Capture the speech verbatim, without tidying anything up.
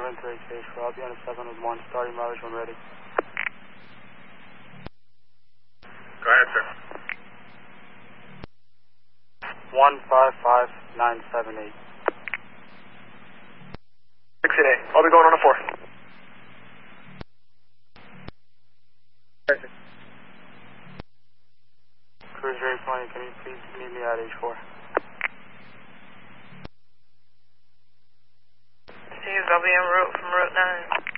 seven three stage four. I'll be on a seven with one. Starting mileage when ready. Go ahead, sir. one five five nine seven eight. sixteen eight. I'll be going on a four. Cruiser eight twenty, can you please meet me at H four? Steve, I'll be en route from Route nine.